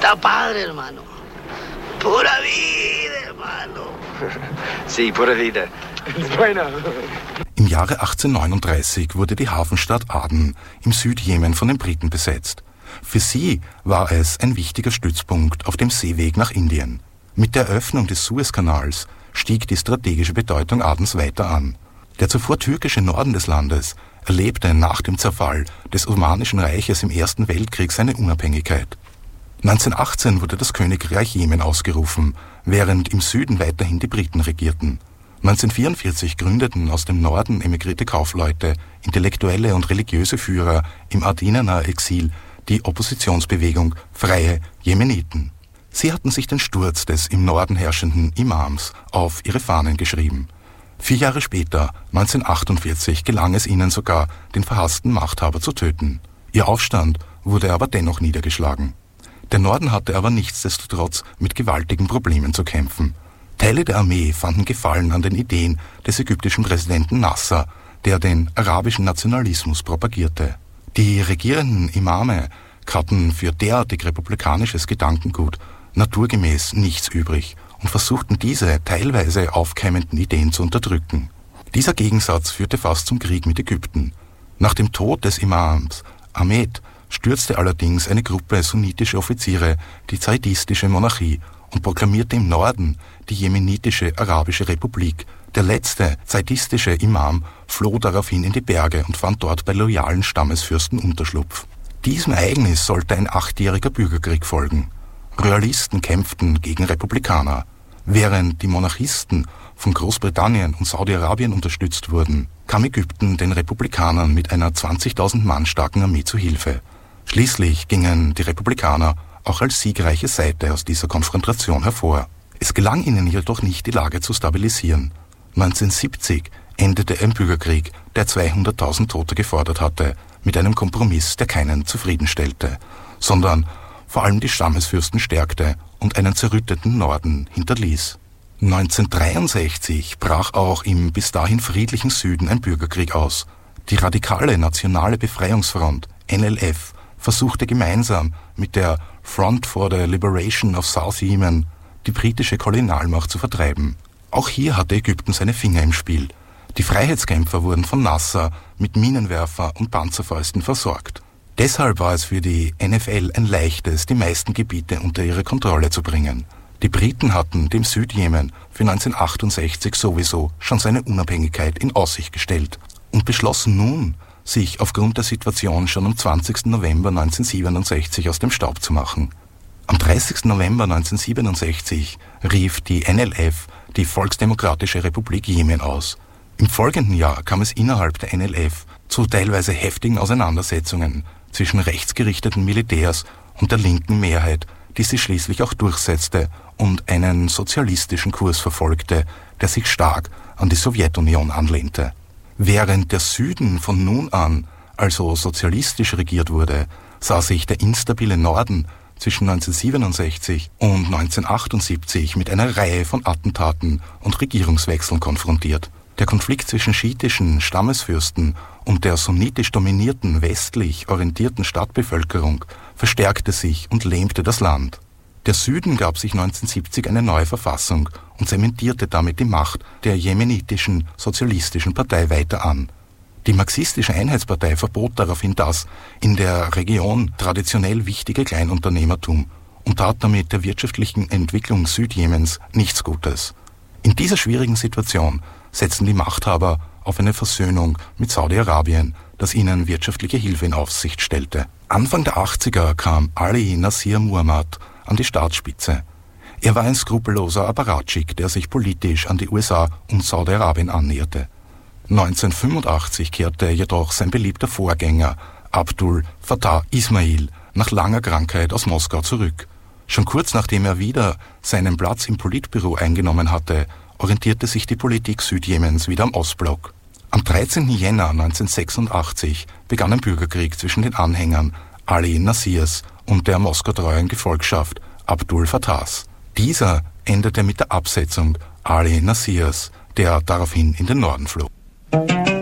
Está padre, hermano. Pura vida, hermano. Sí, pura vida. Bueno. Im Jahre 1839 wurde die Hafenstadt Aden im Südjemen von den Briten besetzt. Für sie war es ein wichtiger Stützpunkt auf dem Seeweg nach Indien. Mit der Eröffnung des Suezkanals stieg die strategische Bedeutung Adens weiter an. Der zuvor türkische Norden des Landes erlebte nach dem Zerfall des Osmanischen Reiches im Ersten Weltkrieg seine Unabhängigkeit. 1918 wurde das Königreich Jemen ausgerufen, während im Süden weiterhin die Briten regierten. 1944 gründeten aus dem Norden emigrierte Kaufleute, intellektuelle und religiöse Führer im Adenener Exil die Oppositionsbewegung Freie Jemeniten. Sie hatten sich den Sturz des im Norden herrschenden Imams auf ihre Fahnen geschrieben. 4 Jahre später, 1948, gelang es ihnen sogar, den verhassten Machthaber zu töten. Ihr Aufstand wurde aber dennoch niedergeschlagen. Der Norden hatte aber nichtsdestotrotz mit gewaltigen Problemen zu kämpfen. Teile der Armee fanden Gefallen an den Ideen des ägyptischen Präsidenten Nasser, der den arabischen Nationalismus propagierte. Die regierenden Imame hatten für derartig republikanisches Gedankengut naturgemäß nichts übrig und versuchten diese teilweise aufkeimenden Ideen zu unterdrücken. Dieser Gegensatz führte fast zum Krieg mit Ägypten. Nach dem Tod des Imams Ahmed stürzte allerdings eine Gruppe sunnitischer Offiziere die zaidistische Monarchie und proklamierte im Norden die jemenitische Arabische Republik. Der letzte zaidistische Imam floh daraufhin in die Berge und fand dort bei loyalen Stammesfürsten Unterschlupf. Diesem Ereignis sollte ein 8-jähriger Bürgerkrieg folgen. Royalisten kämpften gegen Republikaner. Während die Monarchisten von Großbritannien und Saudi-Arabien unterstützt wurden, kam Ägypten den Republikanern mit einer 20.000 Mann starken Armee zu Hilfe. Schließlich gingen die Republikaner auch als siegreiche Seite aus dieser Konfrontation hervor. Es gelang ihnen jedoch nicht, die Lage zu stabilisieren. 1970 endete ein Bürgerkrieg, der 200.000 Tote gefordert hatte, mit einem Kompromiss, der keinen zufriedenstellte, sondern vor allem die Stammesfürsten stärkte und einen zerrütteten Norden hinterließ. 1963 brach auch im bis dahin friedlichen Süden ein Bürgerkrieg aus. Die radikale Nationale Befreiungsfront, NLF, versuchte gemeinsam mit der Front for the Liberation of South Yemen die britische Kolonialmacht zu vertreiben. Auch hier hatte Ägypten seine Finger im Spiel. Die Freiheitskämpfer wurden von Nasser mit Minenwerfer und Panzerfäusten versorgt. Deshalb war es für die NFL ein leichtes, die meisten Gebiete unter ihre Kontrolle zu bringen. Die Briten hatten dem Südjemen für 1968 sowieso schon seine Unabhängigkeit in Aussicht gestellt und beschlossen nun, sich aufgrund der Situation schon am 20. November 1967 aus dem Staub zu machen. Am 30. November 1967 rief die NLF die Volksdemokratische Republik Jemen aus. Im folgenden Jahr kam es innerhalb der NLF zu teilweise heftigen Auseinandersetzungen zwischen rechtsgerichteten Militärs und der linken Mehrheit, die sich schließlich auch durchsetzte und einen sozialistischen Kurs verfolgte, der sich stark an die Sowjetunion anlehnte. Während der Süden von nun an also sozialistisch regiert wurde, sah sich der instabile Norden zwischen 1967 und 1978 mit einer Reihe von Attentaten und Regierungswechseln konfrontiert. Der Konflikt zwischen schiitischen Stammesfürsten und der sunnitisch dominierten, westlich orientierten Stadtbevölkerung verstärkte sich und lähmte das Land. Der Süden gab sich 1970 eine neue Verfassung und zementierte damit die Macht der jemenitischen Sozialistischen Partei weiter an. Die Marxistische Einheitspartei verbot daraufhin das in der Region traditionell wichtige Kleinunternehmertum und tat damit der wirtschaftlichen Entwicklung Südjemens nichts Gutes. In dieser schwierigen Situation setzten die Machthaber auf eine Versöhnung mit Saudi-Arabien, das ihnen wirtschaftliche Hilfe in Aussicht stellte. Anfang der 80er kam Ali Nasir Muhammad an die Staatsspitze. Er war ein skrupelloser Apparatschik, der sich politisch an die USA und Saudi-Arabien annäherte. 1985 kehrte jedoch sein beliebter Vorgänger Abdul Fattah Ismail nach langer Krankheit aus Moskau zurück. Schon kurz nachdem er wieder seinen Platz im Politbüro eingenommen hatte, orientierte sich die Politik Südjemens wieder am Ostblock. Am 13. Jänner 1986 begann ein Bürgerkrieg zwischen den Anhängern Ali Nasirs und der Moskau-treuen Gefolgschaft Abdul Fattahs. Dieser endete mit der Absetzung Ali Nasirs, der daraufhin in den Norden floh.